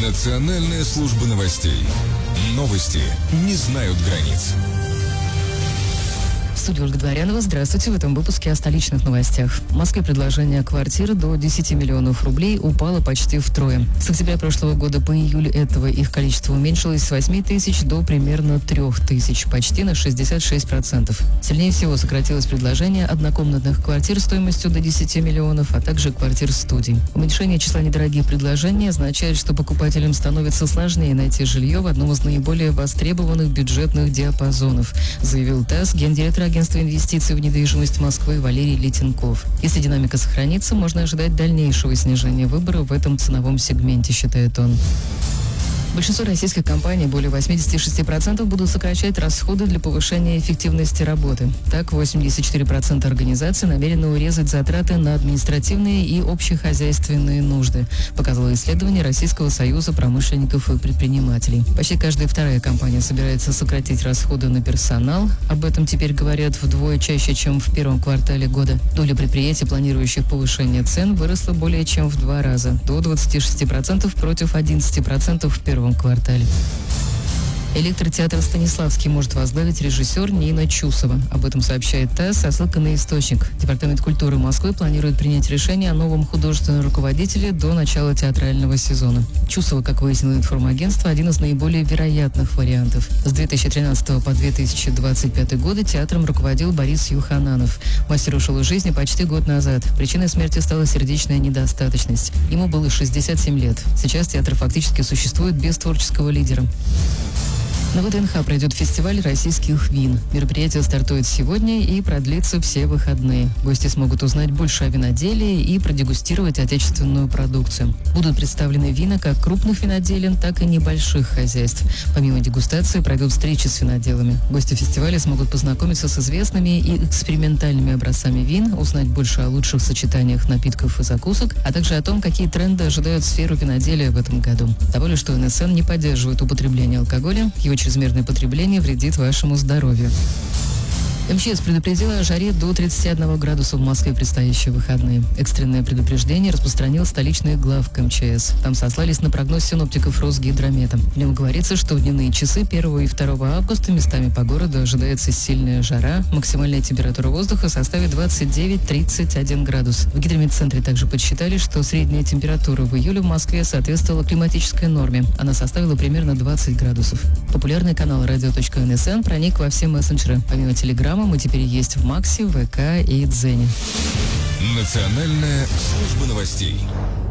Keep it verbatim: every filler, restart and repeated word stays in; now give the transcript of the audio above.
Национальная служба новостей. Новости не знают границ. В студии Ольга Дворянова. Здравствуйте. В этом выпуске о столичных новостях. В Москве предложение квартир до десяти миллионов рублей упало почти втрое. С октября прошлого года по июль этого их количество уменьшилось с восьми тысяч до примерно трех тысяч, почти на шестьдесят шесть процентов. Сильнее всего сократилось предложение однокомнатных квартир стоимостью до десяти миллионов, а также квартир-студий. Уменьшение числа недорогих предложений означает, что покупателям становится сложнее найти жилье в одном из наиболее востребованных бюджетных диапазонов, заявил ТАСС гендиректор агентства инвестиций в недвижимость Москвы Валерий Летенков. Если динамика сохранится, можно ожидать дальнейшего снижения выбора в этом ценовом сегменте, считает он. Большинство российских компаний, более восемьдесят шесть процентов, будут сокращать расходы для повышения эффективности работы. Так, восемьдесят четыре процента организаций намерены урезать затраты на административные и общехозяйственные нужды, показало исследование Российского союза промышленников и предпринимателей. Почти каждая вторая компания собирается сократить расходы на персонал. Об этом теперь говорят вдвое чаще, чем в первом квартале года. Доля предприятий, планирующих повышение цен, выросла более чем в два раза, до двадцати шести процентов против одиннадцати процентов в первом квартале. Электротеатр «Станиславский» может возглавить режиссер Нина Чусова. Об этом сообщает ТАСС со ссылкой на источник. Департамент культуры Москвы планирует принять решение о новом художественном руководителе до начала театрального сезона. Чусова, как выяснило информагентство, один из наиболее вероятных вариантов. С две тысячи тринадцатого по две тысячи двадцать пятый годы театром руководил Борис Юхананов. Мастер ушел из жизни почти год назад. Причиной смерти стала сердечная недостаточность. Ему было шестьдесят семь лет. Сейчас театр фактически существует без творческого лидера. На ВДНХ пройдет фестиваль российских вин. Мероприятие стартует сегодня и продлится все выходные. Гости смогут узнать больше о виноделии и продегустировать отечественную продукцию. Будут представлены вина как крупных виноделин, так и небольших хозяйств. Помимо дегустации пройдут встречи с виноделами. Гости фестиваля смогут познакомиться с известными и экспериментальными образцами вин, узнать больше о лучших сочетаниях напитков и закусок, а также о том, какие тренды ожидают сферу виноделия в этом году. Добавлю, что эн эс эн не поддерживает употребление алкоголя. Его чрезмерное потребление вредит вашему здоровью. эм че эс предупредила о жаре до тридцати одного градуса в Москве в предстоящие выходные. Экстренное предупреждение распространил столичный главк эм че эс. Там сослались на прогноз синоптиков Росгидромета. В нем говорится, что в дневные часы первого и второго августа местами по городу ожидается сильная жара. Максимальная температура воздуха составит двадцать девять - тридцать один градус. В гидрометцентре также подсчитали, что средняя температура в июле в Москве соответствовала климатической норме. Она составила примерно двадцать градусов. Популярный канал радио точка эн эс эн проник во все мессенджеры. Помимо телеграмма, мы теперь есть в Максе, ВК и Дзене. Национальная служба новостей.